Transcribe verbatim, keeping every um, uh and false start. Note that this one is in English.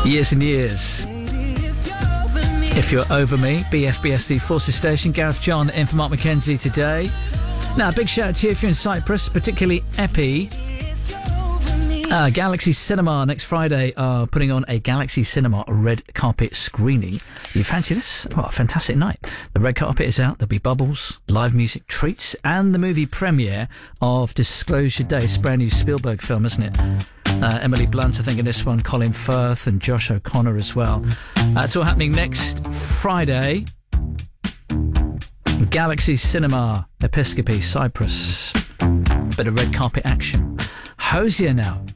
Years and years. If You're Over Me, B F B S the Forces Station. Gareth John in for Mark McKenzie today. Now, a big shout out to you if you're in Cyprus, particularly Epi. Uh, Galaxy Cinema next Friday are putting on a Galaxy Cinema red carpet screening. You fancy this? What a fantastic night. The red carpet is out. There'll be bubbles, live music, treats, and the movie premiere of Disclosure Day. It's a brand new Spielberg film, isn't it? Uh, Emily Blunt, I think, in this one. Colin Firth and Josh O'Connor as well. Uh, it's all happening next Friday. Galaxy Cinema, Episcopi, Cyprus. Bit of red carpet action. Hosier now.